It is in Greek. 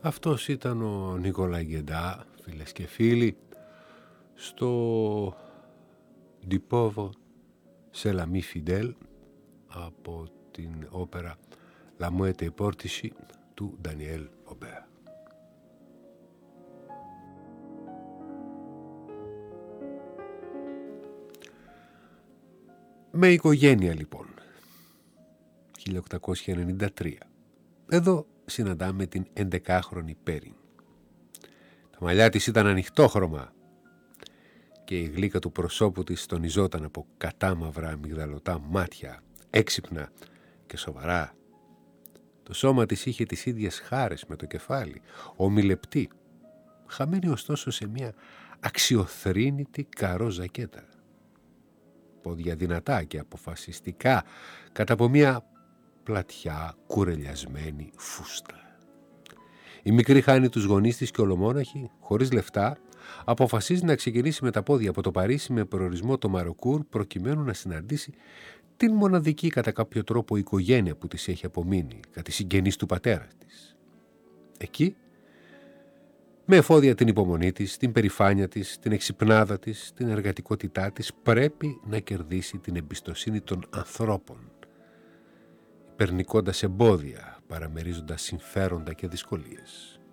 Αυτός ήταν ο Νικόλα Γκεντά, φίλες και φίλοι, στο Ντιπόβο σε Λαμί Φιντέλ από την όπερα La Muette e Portici του Ντανιέλ Ομπέα. Με οικογένεια λοιπόν, 1893. Εδώ συναντάμε την 11χρονη Πέριν. Τα μαλλιά της ήταν ανοιχτόχρωμα και η γλύκα του προσώπου της τονιζόταν από κατάμαυρα αμυγδαλωτά μάτια, έξυπνα και σοβαρά. Το σώμα της είχε τις ίδιες χάρες με το κεφάλι, ομιλεπτή, χαμένη ωστόσο σε μια αξιοθρήνητη καρό ζακέτα. Πόδια δυνατά και αποφασιστικά κατά από μια πλατιά κουρελιασμένη φούστα. Η μικρή χάνει τους γονείς της και ολομόναχη, χωρίς λεφτά, αποφασίζει να ξεκινήσει με τα πόδια από το Παρίσι με προορισμό το Μαροκούρ προκειμένου να συναντήσει την μοναδική κατά κάποιο τρόπο οικογένεια που της έχει απομείνει, κατά συγγενείς του πατέρα της. Εκεί, με εφόδια την υπομονή της, την περηφάνεια της, την εξυπνάδα της, την εργατικότητά της, πρέπει να κερδίσει την εμπιστοσύνη των ανθρώπων, υπερνικώντας εμπόδια, παραμερίζοντας συμφέροντα και δυσκολίες.